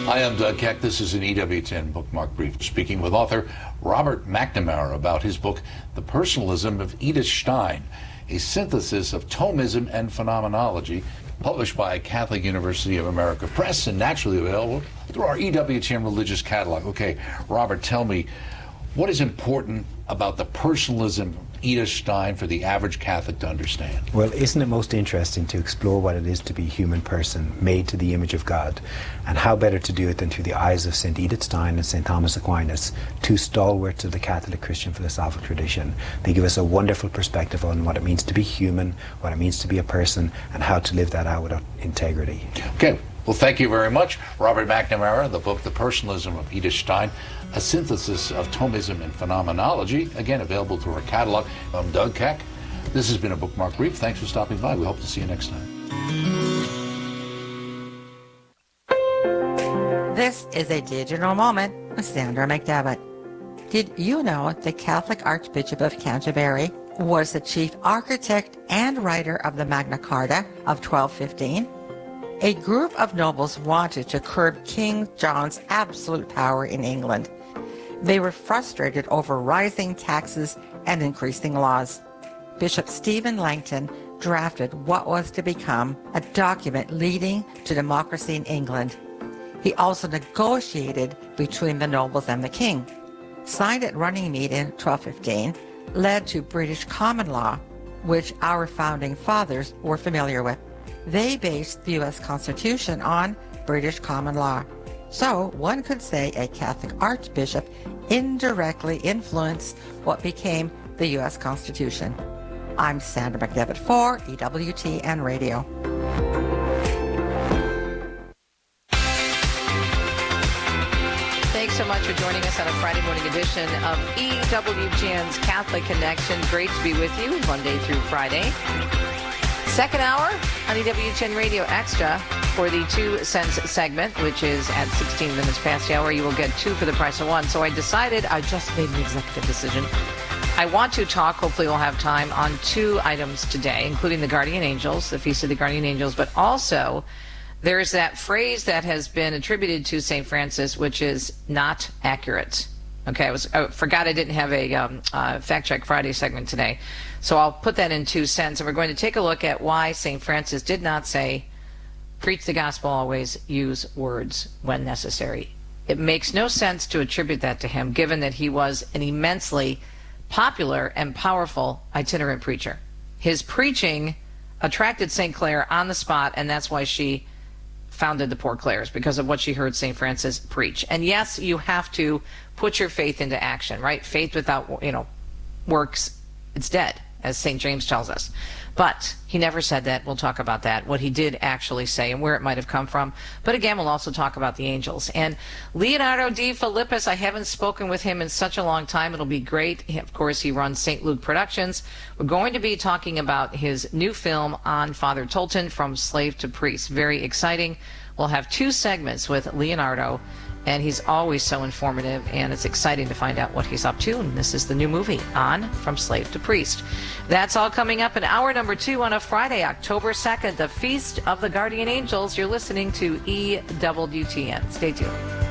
Hi, I'm Doug Keck. This is an EWTN Bookmark Brief, speaking with author Robert McNamara about his book, The Personalism of Edith Stein, a synthesis of Thomism and phenomenology, published by Catholic University of America Press and naturally available through our EWTN religious catalog. Okay, Robert, tell me, what is important about the personalism of Edith Stein for the average Catholic to understand? Well, isn't it most interesting to explore what it is to be a human person made to the image of God? And how better to do it than through the eyes of St. Edith Stein and St. Thomas Aquinas, two stalwarts of the Catholic Christian philosophical tradition. They give us a wonderful perspective on what it means to be human, what it means to be a person, and how to live that out with integrity. Okay, well, thank you very much. Robert McNamara, the book, The Personalism of Edith Stein, a synthesis of Thomism and phenomenology, again, available through our catalog. I'm Doug Keck. This has been a Bookmark Brief. Thanks for stopping by. We hope to see you next time. This is a digital moment with Sandra McDevitt. Did you know the Catholic Archbishop of Canterbury was the chief architect and writer of the Magna Carta of 1215? A group of nobles wanted to curb King John's absolute power in England. They were frustrated over rising taxes and increasing laws. Bishop Stephen Langton drafted what was to become a document leading to democracy in England. He also negotiated between the nobles and the king. Signed at Runnymede in 1215, led to British common law, which our founding fathers were familiar with. They based the U.S. Constitution on British common law. So one could say a Catholic archbishop indirectly influenced what became the U.S. Constitution. I'm Sandra McDevitt for EWTN Radio. Thanks so much for joining us on a Friday morning edition of EWTN's Catholic Connection. Great to be with you Monday through Friday. Second hour on EWTN Radio Extra for the 2 cents segment, which is at 16 minutes past the hour. You will get 2 for the price of 1. So I decided, I just made an executive decision. I want to talk, hopefully we'll have time, on 2 items today, including the Guardian Angels, the Feast of the Guardian Angels, but also there's that phrase that has been attributed to St. Francis, which is not accurate. Okay, I forgot I didn't have a Fact Check Friday segment today. So I'll put that in 2 cents, and we're going to take a look at why St. Francis did not say, preach the gospel always, use words when necessary. It makes no sense to attribute that to him, given that he was an immensely popular and powerful itinerant preacher. His preaching attracted St. Clare on the spot, and that's why she founded the Poor Clares, because of what she heard St. Francis preach. And yes, you have to put your faith into action, right? Faith without, works, it's dead, as St. James tells us. But he never said that. We'll talk about that, what he did actually say and where it might have come from. But again, we'll also talk about the angels. And Leonardo D. Philippus, I haven't spoken with him in such a long time. It'll be great. Of course, he runs St. Luke Productions. We're going to be talking about his new film on Father Tolton, From Slave to Priest. Very exciting. We'll have 2 segments with Leonardo, and he's always so informative, and it's exciting to find out what he's up to. And this is the new movie on From Slave to Priest. That's all coming up in hour number 2 on a Friday, October 2nd, the Feast of the Guardian Angels. You're listening to EWTN. Stay tuned.